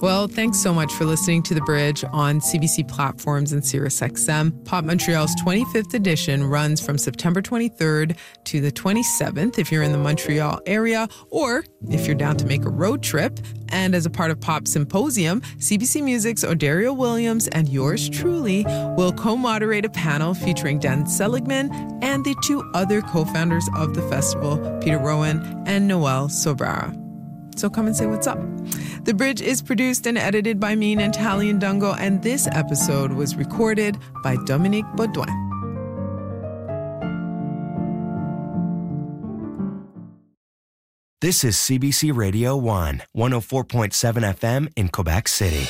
Well, thanks so much for listening to The Bridge on CBC platforms and SiriusXM. Pop Montreal's 25th edition runs from September 23rd to the 27th if you're in the Montreal area, or if you're down to make a road trip. And as a part of Pop Symposium, CBC Music's Odario Williams and yours truly will co-moderate a panel featuring Dan Seligman and the two other co-founders of the festival, Peter Rowan and Noel Sobara. So come and say what's up. The Bridge is produced and edited by me, Natalie Ndungo, and this episode was recorded by Dominique Baudouin. This is CBC Radio 1, 104.7 FM in Quebec City.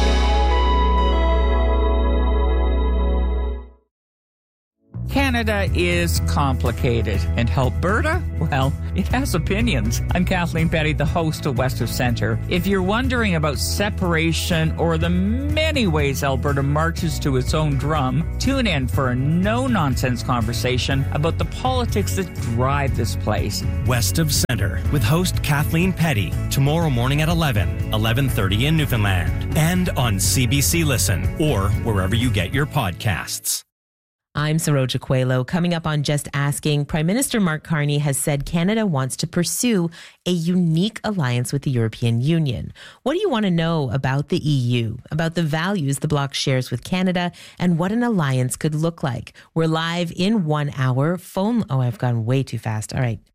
Canada is complicated, and Alberta, well, it has opinions. I'm Kathleen Petty, the host of West of Centre. If you're wondering about separation or the many ways Alberta marches to its own drum, tune in for a no-nonsense conversation about the politics that drive this place. West of Centre with host Kathleen Petty, tomorrow morning at 11:30 in Newfoundland, and on CBC Listen or wherever you get your podcasts. I'm Saroja Coelho. Coming up on Just Asking, Prime Minister Mark Carney has said Canada wants to pursue a unique alliance with the European Union. What do you want to know about the EU, about the values the bloc shares with Canada, and what an alliance could look like? We're live in 1 hour. I've gone way too fast. All right.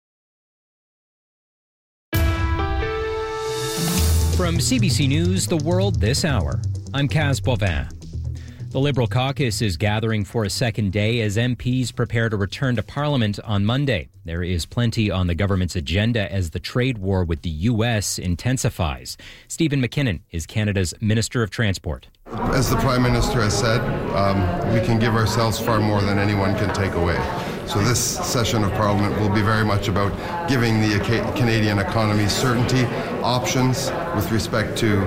From CBC News, The World This Hour, I'm Kaz Bovin. The Liberal caucus is gathering for a second day as MPs prepare to return to Parliament on Monday. There is plenty on the government's agenda as the trade war with the U.S. intensifies. Stephen McKinnon is Canada's Minister of Transport. As the Prime Minister has said, we can give ourselves far more than anyone can take away. So this session of Parliament will be very much about giving the Canadian economy certainty, options with respect to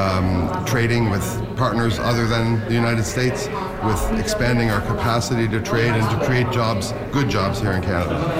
trading with partners other than the United States, with expanding our capacity to trade and to create jobs, good jobs here in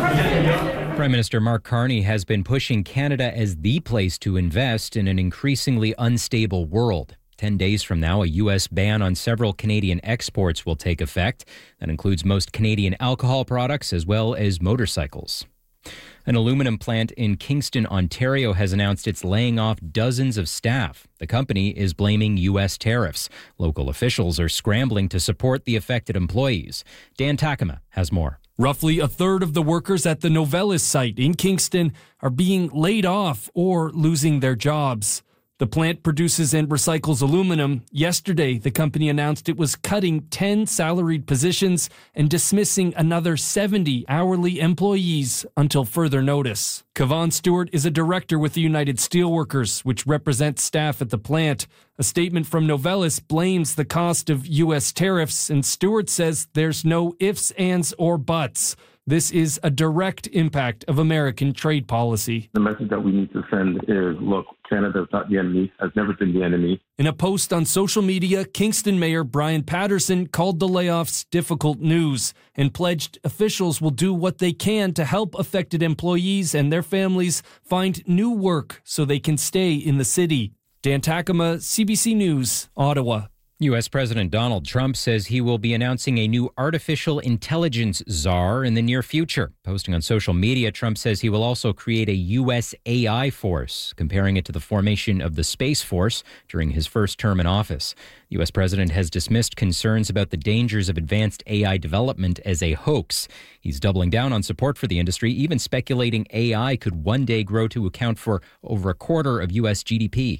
Canada. Prime Minister Mark Carney has been pushing Canada as the place to invest in an increasingly unstable world. 10 days from now, a U.S. ban on several Canadian exports will take effect. That includes most Canadian alcohol products as well as motorcycles. An aluminum plant in Kingston, Ontario has announced it's laying off dozens of staff. The company is blaming U.S. tariffs. Local officials are scrambling to support the affected employees. Dan Takema has more. Roughly a third of the workers at the Novelis site in Kingston are being laid off or losing their jobs. The plant produces and recycles aluminum. Yesterday, the company announced it was cutting 10 salaried positions and dismissing another 70 hourly employees until further notice. Kevon Stewart is a director with the United Steelworkers, which represents staff at the plant. A statement from Novelis blames the cost of U.S. tariffs, and Stewart says there's no ifs, ands, or buts. This is a direct impact of American trade policy. The message that we need to send is, look, Canada is not the enemy, has never been the enemy. In a post on social media, Kingston Mayor Brian Patterson called the layoffs difficult news and pledged officials will do what they can to help affected employees and their families find new work so they can stay in the city. Dan Takema, CBC News, Ottawa. U.S. President Donald Trump says he will be announcing a new artificial intelligence czar in the near future. Posting on social media, Trump says he will also create a U.S. AI force, comparing it to the formation of the Space Force during his first term in office. The U.S. president has dismissed concerns about the dangers of advanced AI development as a hoax. He's doubling down on support for the industry, even speculating AI could one day grow to account for over a quarter of U.S. GDP.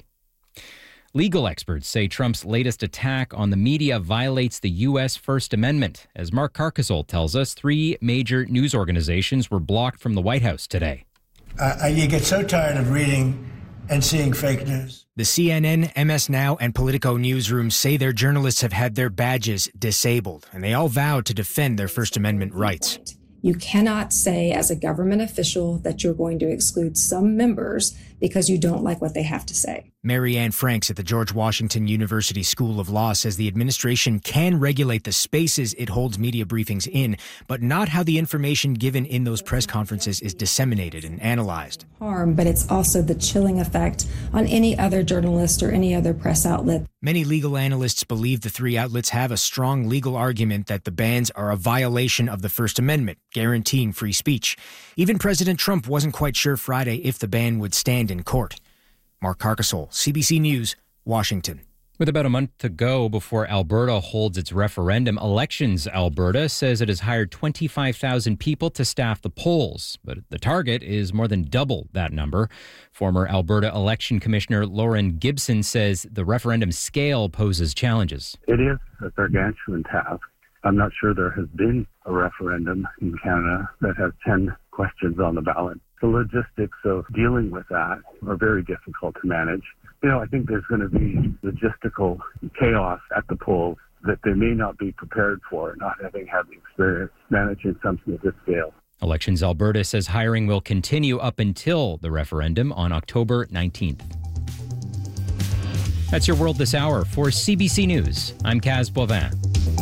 Legal experts say Trump's latest attack on the media violates the U.S. First Amendment. As Mark Carcasole tells us, 3 major news organizations were blocked from the White House today. You get so tired of reading and seeing fake news. The CNN, MS Now, and Politico newsrooms say their journalists have had their badges disabled, and they all vowed to defend their First Amendment rights. You cannot say as a government official that you're going to exclude some members because you don't like what they have to say. Mary Ann Franks at the George Washington University School of Law says the administration can regulate the spaces it holds media briefings in, but not how the information given in those press conferences is disseminated and analyzed. Harm, but it's also the chilling effect on any other journalist or any other press outlet. Many legal analysts believe the three outlets have a strong legal argument that the bans are a violation of the First Amendment, guaranteeing free speech. Even President Trump wasn't quite sure Friday if the ban would stand in court. Mark Carcasole, CBC News, Washington. With about a month to go before Alberta holds its referendum, Elections Alberta says it has hired 25,000 people to staff the polls, but the target is more than double that number. Former Alberta Election Commissioner Lauren Gibson says the referendum scale poses challenges. It is a gargantuan task. I'm not sure there has been a referendum in Canada that has 10 questions on the ballot. The logistics of dealing with that are very difficult to manage. I think there's going to be logistical chaos at the polls that they may not be prepared for, not having had the experience managing something of this scale. Elections Alberta says hiring will continue up until the referendum on October 19th. That's your World This Hour. For CBC News, I'm Kaz Boivin.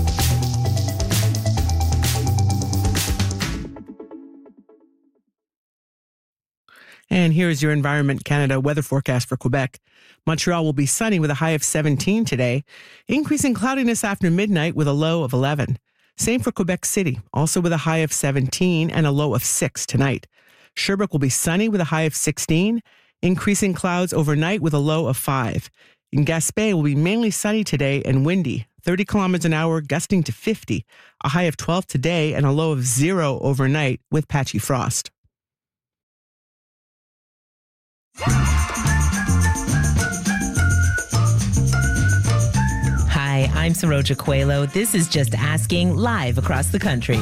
And here is your Environment Canada weather forecast for Quebec. Montreal will be sunny with a high of 17 today, increasing cloudiness after midnight with a low of 11. Same for Quebec City, also with a high of 17 and a low of 6 tonight. Sherbrooke will be sunny with a high of 16, increasing clouds overnight with a low of 5. In Gaspé, it will be mainly sunny today and windy, 30 kilometers an hour, gusting to 50, a high of 12 today and a low of 0 overnight with patchy frost. Hi, I'm Saroja Coelho. This is Just Asking, live across the country.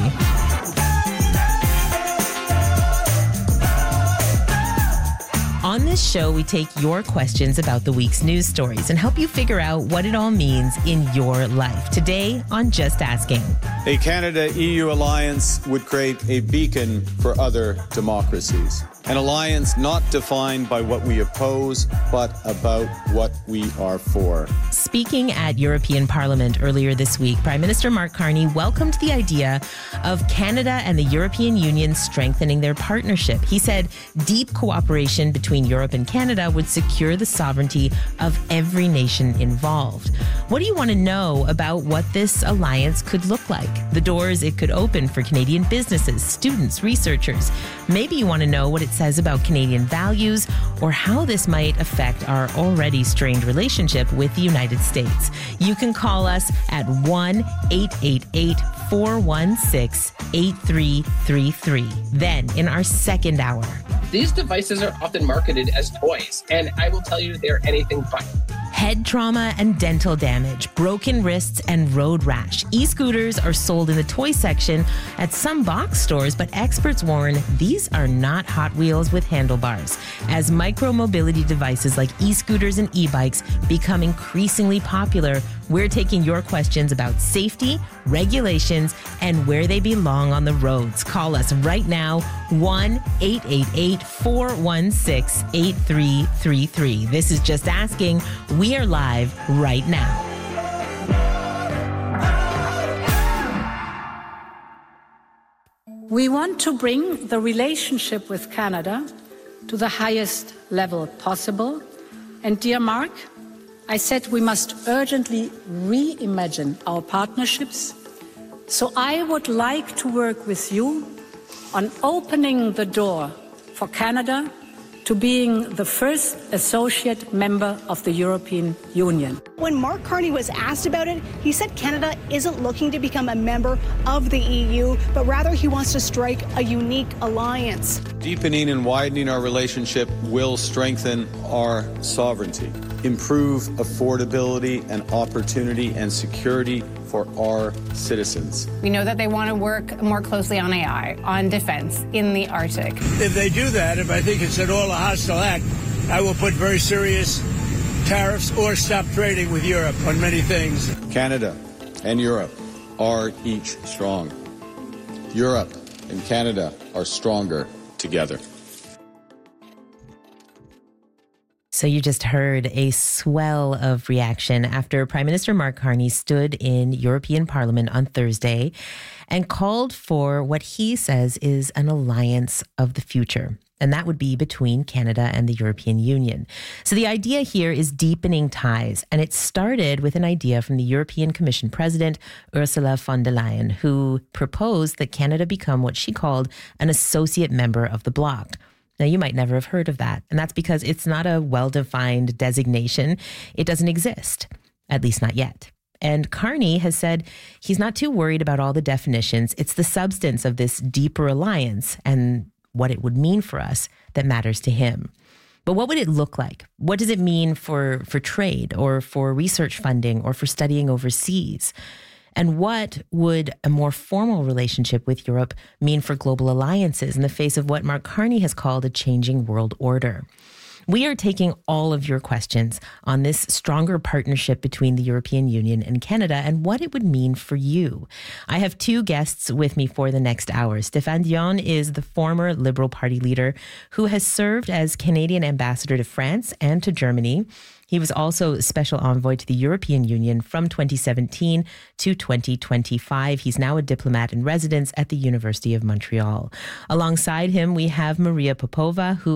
On this show, we take your questions about the week's news stories and help you figure out what it all means in your life. Today on Just Asking. A Canada-EU alliance would create a beacon for other democracies. An alliance not defined by what we oppose, but about what we are for. Speaking at European Parliament earlier this week, Prime Minister Mark Carney welcomed the idea of Canada and the European Union strengthening their partnership. He said deep cooperation between Europe and Canada would secure the sovereignty of every nation involved. What do you want to know about what this alliance could look like? The doors it could open for Canadian businesses, students, researchers. Maybe you want to know what it says about Canadian values or how this might affect our already strained relationship with the United States. You can call us at 1-888-416-8333. Then, in our second hour. These devices are often marketed as toys, and I will tell you they're anything but. Head trauma and dental damage, broken wrists, and road rash. E-scooters are sold in the toy section at some box stores, but experts warn these are not Hot Wheels with handlebars. As micro-mobility devices like e-scooters and e-bikes become increasingly popular, we're taking your questions about safety, regulations, and where they belong on the roads. Call us right now, 1-888-416-8333. This is Just Asking. We are live right now. We want to bring the relationship with Canada to the highest level possible. And dear Mark, I said we must urgently reimagine our partnerships. So I would like to work with you on opening the door for Canada to being the first associate member of the European Union. When Mark Carney was asked about it, he said Canada isn't looking to become a member of the EU, but rather he wants to strike a unique alliance. Deepening and widening our relationship will strengthen our sovereignty, improve affordability and opportunity and security for our citizens. We know that they want to work more closely on AI, on defense, in the Arctic. If they do that, if I think it's at all a hostile act, I will put very serious tariffs or stop trading with Europe on many things. Canada and Europe are each strong. Europe and Canada are stronger together. So you just heard a swell of reaction after Prime Minister Mark Carney stood in European Parliament on Thursday and called for what he says is an alliance of the future. And that would be between Canada and the European Union. So the idea here is deepening ties. And it started with an idea from the European Commission President, Ursula von der Leyen, who proposed that Canada become what she called an associate member of the bloc. Now, you might never have heard of that. And that's because it's not a well-defined designation. It doesn't exist, at least not yet. And Carney has said he's not too worried about all the definitions. It's the substance of this deeper alliance and what it would mean for us that matters to him. But what would it look like? What does it mean for trade or for research funding or for studying overseas? And what would a more formal relationship with Europe mean for global alliances in the face of what Mark Carney has called a changing world order? We are taking all of your questions on this stronger partnership between the European Union and Canada and what it would mean for you. I have two guests with me for the next hour. Stéphane Dion is the former Liberal Party leader who has served as Canadian ambassador to France and to Germany. He was also special envoy to the European Union from 2017 to 2025. He's now a diplomat in residence at the University of Montreal. Alongside him, we have Maria Popova, who